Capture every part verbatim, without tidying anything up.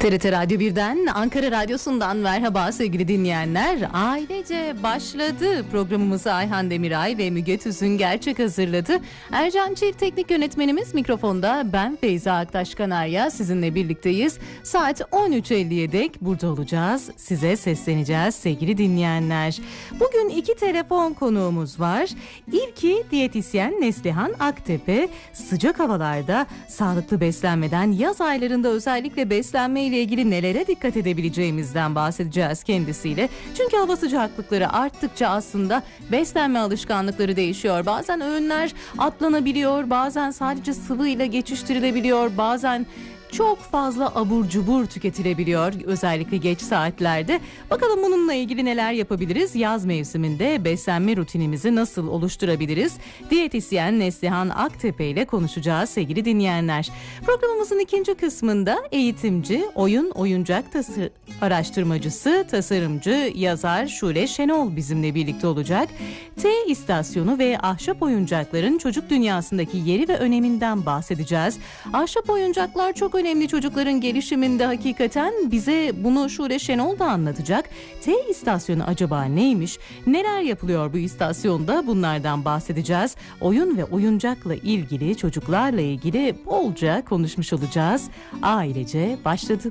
T R T Radyo birden, Ankara Radyosu'ndan merhaba sevgili dinleyenler. Ailece başladı programımızı Ayhan Demiray ve Müge Tüzün Gerçek hazırladı. Ercan Çil teknik yönetmenimiz, mikrofonda ben Feyza Aktaş Kanarya, sizinle birlikteyiz. Saat on üç elliye dek burada olacağız. Size sesleneceğiz sevgili dinleyenler. Bugün iki telefon konuğumuz var. İlki diyetisyen Neslihan Aktepe. Sıcak havalarda sağlıklı beslenmeden, yaz aylarında özellikle beslenme ile ilgili nelere dikkat edebileceğimizden bahsedeceğiz kendisiyle. Çünkü hava sıcaklıkları arttıkça aslında beslenme alışkanlıkları değişiyor. Bazen öğünler atlanabiliyor, bazen sadece sıvı ile geçiştirilebiliyor, bazen çok fazla abur cubur tüketilebiliyor özellikle geç saatlerde. Bakalım bununla ilgili neler yapabiliriz? Yaz mevsiminde beslenme rutinimizi nasıl oluşturabiliriz? Diyetisyen Neslihan Aktepe ile konuşacağız sevgili dinleyenler. Programımızın ikinci kısmında eğitimci, oyun oyuncak tasar- araştırmacısı, tasarımcı, yazar Şule Şenol bizimle birlikte olacak. T istasyonu ve ahşap oyuncakların çocuk dünyasındaki yeri ve öneminden bahsedeceğiz. Ahşap oyuncaklar çok önemli çocukların gelişiminde, hakikaten bize bunu Şule Şenol da anlatacak. T istasyonu acaba neymiş? Neler yapılıyor bu istasyonda? Bunlardan bahsedeceğiz. Oyun ve oyuncakla ilgili, çocuklarla ilgili bolca konuşmuş olacağız. Ailece başladı.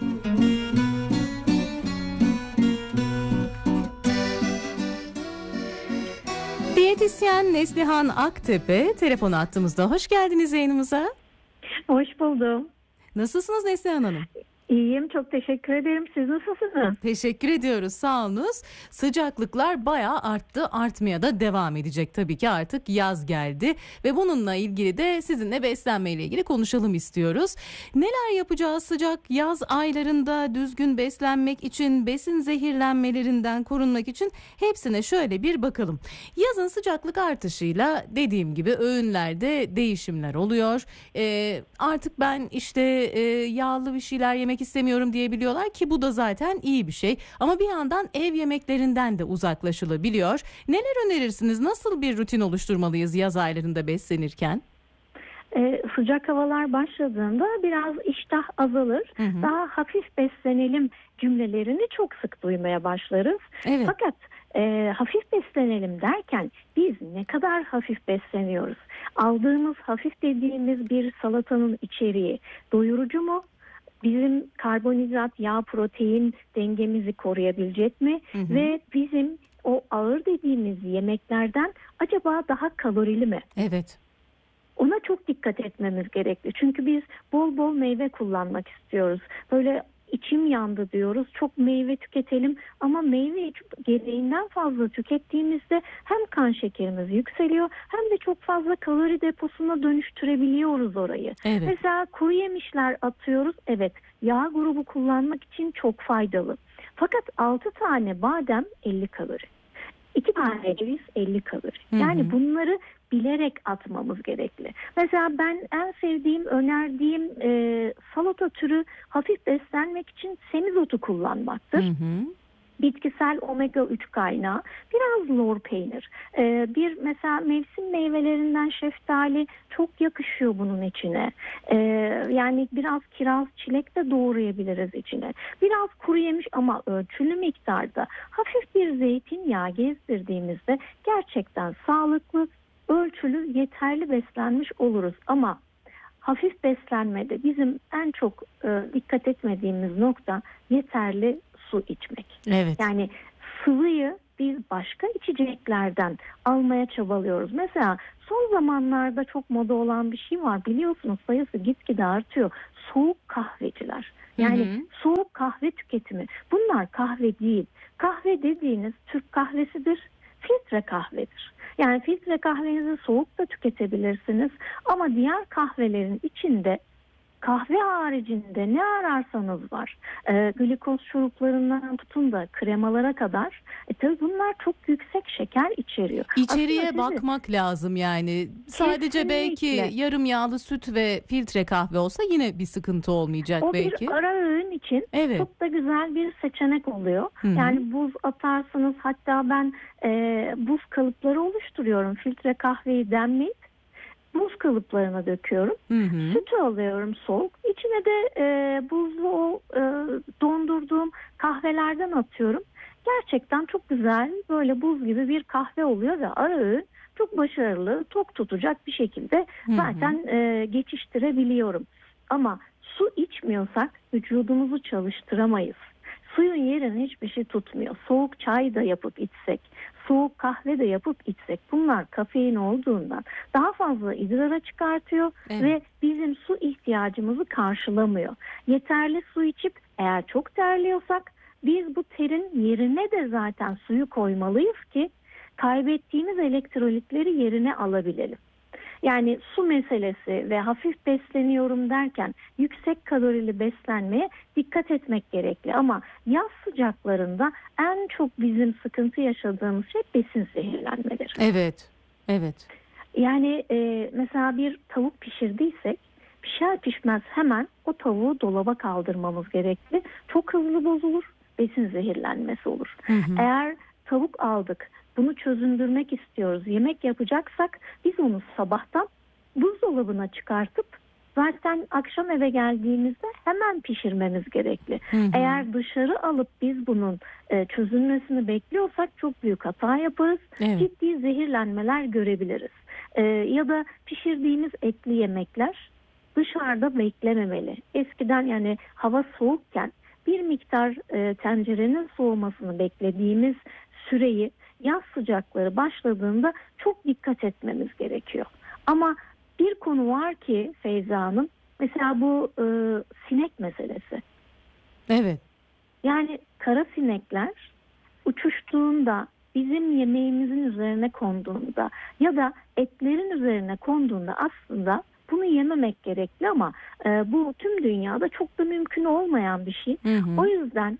Diyetisyen Neslihan Aktepe telefon attığımızda. Hoş geldiniz yayınımıza. Hoş buldum. Nasılsınız Neslihan Hanım? İyiyim, çok teşekkür ederim. Siz nasılsınız? Teşekkür ediyoruz, sağ olunuz. Sıcaklıklar bayağı arttı, artmaya da devam edecek tabii ki, artık yaz geldi ve bununla ilgili de sizinle beslenmeyle ilgili konuşalım istiyoruz. Neler yapacağız sıcak yaz aylarında düzgün beslenmek için, besin zehirlenmelerinden korunmak için, hepsine şöyle bir bakalım. Yazın sıcaklık artışıyla dediğim gibi öğünlerde değişimler oluyor. Ee, artık ben işte e, yağlı bir şeyler yemek istemiyorum diyebiliyorlar ki bu da zaten iyi bir şey. Ama bir yandan ev yemeklerinden de uzaklaşılabiliyor. Neler önerirsiniz? Nasıl bir rutin oluşturmalıyız yaz aylarında beslenirken? Ee, sıcak havalar başladığında biraz iştah azalır. Hı hı. Daha hafif beslenelim cümlelerini çok sık duymaya başlarız. Evet. Fakat e, hafif beslenelim derken biz ne kadar hafif besleniyoruz? Aldığımız hafif dediğimiz bir salatanın içeriği doyurucu mu? Bizim karbonhidrat, yağ, protein dengemizi koruyabilecek mi? Hı hı. Ve bizim o ağır dediğimiz yemeklerden acaba daha kalorili mi? Evet. Ona çok dikkat etmemiz gerekli. Çünkü biz bol bol meyve kullanmak istiyoruz. Böyle içim yandı diyoruz. Çok meyve tüketelim ama meyveyi gereğinden fazla tükettiğimizde hem kan şekerimiz yükseliyor hem de çok fazla kalori deposuna dönüştürebiliyoruz orayı. Evet. Mesela kuru yemişler atıyoruz. Evet, yağ grubu kullanmak için çok faydalı. Fakat altı tane badem elli kalori. iki tane ceviz elli kalori. Hı hı. Yani bunları bilerek atmamız gerekli. Mesela ben en sevdiğim, önerdiğim e, salata türü hafif beslenmek için semizotu kullanmaktır. Hı hı. Bitkisel omega üç kaynağı, biraz lor peynir. Ee, bir mesela mevsim meyvelerinden şeftali çok yakışıyor bunun içine. Ee, yani biraz kiraz, çilek de doğrayabiliriz içine. Biraz kuru yemiş ama ölçülü miktarda hafif bir zeytinyağı gezdirdiğimizde gerçekten sağlıklı, ölçülü, yeterli beslenmiş oluruz. Ama hafif beslenmede bizim en çok e, dikkat etmediğimiz nokta yeterli su içmek. Evet. Yani sıvıyı biz başka içeceklerden almaya çabalıyoruz. Mesela son zamanlarda çok moda olan bir şey var, biliyorsunuz, sayısı gitgide artıyor. Soğuk kahveciler. Yani hı hı. soğuk kahve tüketimi. Bunlar kahve değil. Kahve dediğiniz Türk kahvesidir, filtre kahvedir. Yani filtre kahvenizi soğuk da tüketebilirsiniz ama diğer kahvelerin içinde kahve haricinde ne ararsanız var. E, glikoz şuruplarından tutun da kremalara kadar. E, tabii bunlar çok yüksek şeker içeriyor. İçeriye Aslında bakmak sizi... lazım yani. Sadece Kesinlikle. Belki yarım yağlı süt ve filtre kahve olsa yine bir sıkıntı olmayacak o belki. O bir ara öğün için evet. çok da güzel bir seçenek oluyor. Hı-hı. Yani buz atarsınız, hatta ben e, buz kalıpları oluşturuyorum. Filtre kahveyi demleyip Muz kalıplarına döküyorum. Hı hı. Sütü alıyorum soğuk. İçine de e, buzlu o e, dondurduğum kahvelerden atıyorum. Gerçekten çok güzel böyle buz gibi bir kahve oluyor ve ara öğün çok başarılı, tok tutacak bir şekilde Hı hı. zaten e, geçiştirebiliyorum. Ama su içmiyorsak vücudumuzu çalıştıramayız. Suyun yerini hiçbir şey tutmuyor. Soğuk çay da yapıp içsek, soğuk kahve de yapıp içsek bunlar kafein olduğundan daha fazla idrara çıkartıyor Evet. ve bizim su ihtiyacımızı karşılamıyor. Yeterli su içip eğer çok terliyorsak biz bu terin yerine de zaten suyu koymalıyız ki kaybettiğimiz elektrolitleri yerine alabilelim. Yani su meselesi ve hafif besleniyorum derken yüksek kalorili beslenmeye dikkat etmek gerekli. Ama yaz sıcaklarında en çok bizim sıkıntı yaşadığımız şey besin zehirlenmeleri. Evet, evet. Yani e, mesela bir tavuk pişirdiysek pişer pişmez hemen o tavuğu dolaba kaldırmamız gerekli. Çok hızlı bozulur, besin zehirlenmesi olur. Hı hı. Eğer tavuk aldık, bunu çözündürmek istiyoruz, yemek yapacaksak biz onu sabahtan buzdolabına çıkartıp zaten akşam eve geldiğimizde hemen pişirmemiz gerekli. Hı hı. Eğer dışarı alıp biz bunun e, çözülmesini bekliyorsak çok büyük hata yaparız. Evet. Ciddi zehirlenmeler görebiliriz. E, ya da pişirdiğimiz etli yemekler dışarıda beklememeli. Eskiden yani hava soğukken bir miktar e, tencerenin soğumasını beklediğimiz süreyi yaz sıcakları başladığında çok dikkat etmemiz gerekiyor. Ama bir konu var ki Feyza Hanım, mesela bu e, sinek meselesi. Evet. Yani kara sinekler uçuştuğunda, bizim yemeğimizin üzerine konduğunda ya da etlerin üzerine konduğunda aslında bunu yememek gerekli ama e, bu tüm dünyada çok da mümkün olmayan bir şey. Hı hı. O yüzden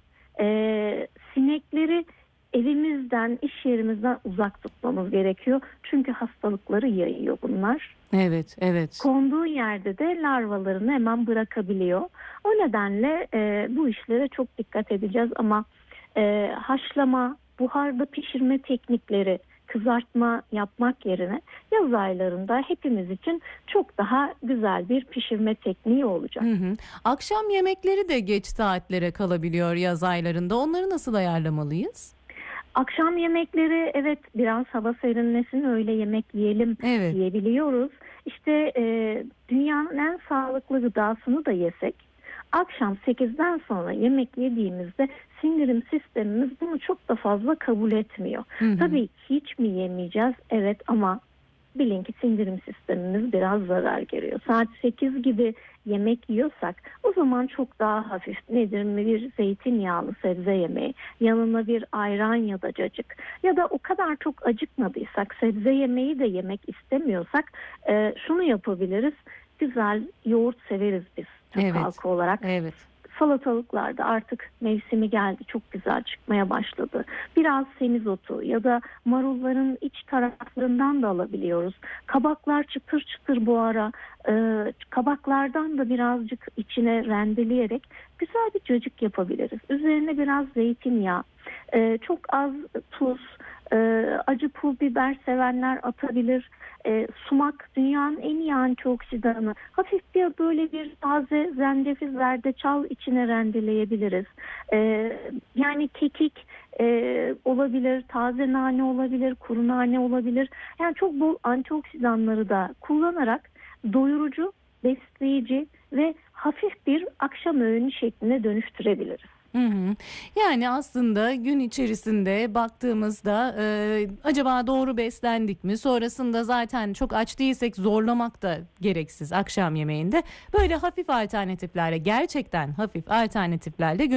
e, sinekleri evimizden, iş yerimizden uzak tutmamız gerekiyor. Çünkü hastalıkları yayıyor bunlar. Evet, evet. Konduğu yerde de larvalarını hemen bırakabiliyor. O nedenle e, bu işlere çok dikkat edeceğiz ama e, haşlama, buharda pişirme teknikleri, kızartma yapmak yerine yaz aylarında hepimiz için çok daha güzel bir pişirme tekniği olacak. Hı hı. Akşam yemekleri de geç saatlere kalabiliyor yaz aylarında. Onları nasıl ayarlamalıyız? Akşam yemekleri evet biraz hava serinlesin öyle yemek yiyelim Evet. diyebiliyoruz. İşte e, dünyanın en sağlıklı gıdasını da yesek akşam sekizden sonra yemek yediğimizde sindirim sistemimiz bunu çok da fazla kabul etmiyor. Hı hı. Tabii hiç mi yemeyeceğiz? Evet ama bilin ki sindirim sistemimiz biraz zarar görüyor. Saat sekiz gibi yemek yiyorsak o zaman çok daha hafif nedir bir zeytinyağlı sebze yemeği, yanına bir ayran ya da cacık ya da o kadar çok acıkmadıysak sebze yemeği de yemek istemiyorsak e, şunu yapabiliriz. Güzel yoğurt severiz biz Türk Evet. halkı olarak. Evet. Salatalıklarda artık mevsimi geldi. Çok güzel çıkmaya başladı. Biraz semizotu ya da marulların iç taraflarından da alabiliyoruz. Kabaklar çıtır çıtır bu ara. Ee, kabaklardan da birazcık içine rendeleyerek güzel bir cacık yapabiliriz. Üzerine biraz zeytinyağı, e, çok az tuz, e, acı pul biber sevenler atabilir. E, sumak dünyanın en iyi antioksidanı. Hafif bir böyle bir taze zencefil, zerdeçal içine rendeleyebiliriz. E, yani kekik e, olabilir, taze nane olabilir, kuru nane olabilir. Yani çok bol antioksidanları da kullanarak doyurucu, besleyici ve hafif bir akşam öğünü şekline dönüştürebiliriz. Hı hı. Yani aslında gün içerisinde baktığımızda e, acaba doğru beslendik mi? Sonrasında zaten çok aç değilsek zorlamak da gereksiz akşam yemeğinde. Böyle hafif alternatiflerle, gerçekten hafif alternatiflerle